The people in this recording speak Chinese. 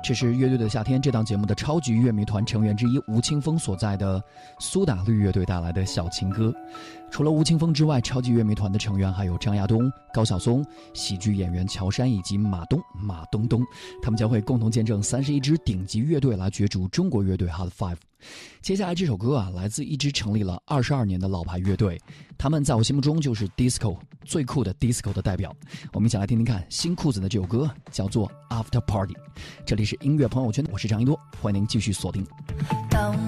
这是乐队的夏天这档节目的超级乐迷团成员之一吴青峰所在的苏打绿乐队带来的小情歌。除了吴青峰之外，超级乐迷团的成员还有张亚东、高晓松、喜剧演员乔杉以及马东。他们将会共同见证31支顶级乐队来角逐中国乐队 Hot 5。接下来这首歌来自一支成立了22年的老牌乐队，他们在我心目中就是 disco 最酷的 disco 的代表。我们一起来听听看新裤子的这首歌，叫做 After Party。这里是音乐朋友圈，我是张一多，欢迎您继续锁定。